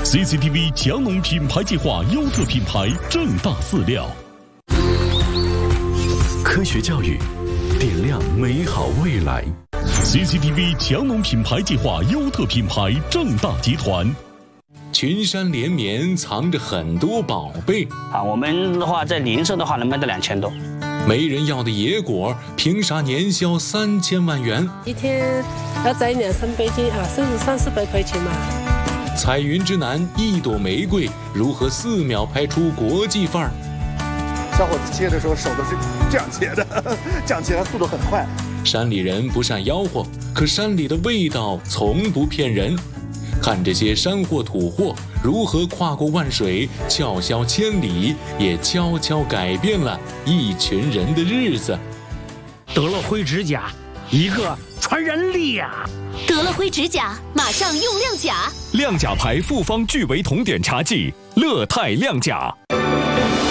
CCTV 强农品牌计划优特品牌正大饲料。科学教育，点亮美好未来。CCTV 强农品牌计划优特品牌正大集团。 群山连绵，藏着很多宝贝啊！我们的话在零售的话能卖到2000多。 没人要的野果，凭啥年销3000万元？ 一天要摘200-300斤啊，甚至300-400块钱嘛。 彩云之南一朵玫瑰，如何4秒拍出国际范儿？ 小伙子切的时候手都是这样切的，这样切它速度很快。 山里人不善吆喝，可山里的味道从不骗人。看这些山货土货如何跨过万水，撬销千里，也悄悄改变了一群人的日子。 得了灰指甲，一个传人力呀！ 得了灰指甲，马上用亮甲。 亮甲牌复方聚维酮碘茶剂，乐泰亮甲。